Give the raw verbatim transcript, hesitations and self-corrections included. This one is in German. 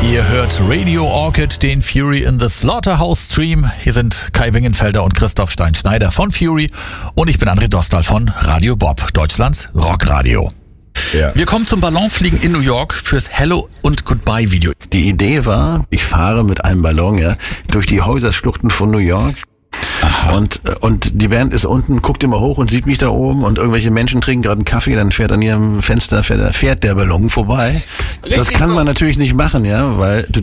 Ihr hört Radio Orchid, den Fury in the Slaughterhouse Stream. Hier sind Kai Wingenfelder und Christoph Stein-Schneider von Fury und ich bin André Dostal von Radio Bob, Deutschlands Rockradio. Ja. Wir kommen zum Ballonfliegen in New York fürs Hello und Goodbye Video. Die Idee war, ich fahre mit einem Ballon ja, durch die Häuserschluchten von New York. Aha. Und, und die Band ist unten, guckt immer hoch und sieht mich da oben und irgendwelche Menschen trinken gerade einen Kaffee, dann fährt an ihrem Fenster fährt, fährt der Ballon vorbei. Richtig, das kann so. Man natürlich nicht machen, ja, weil du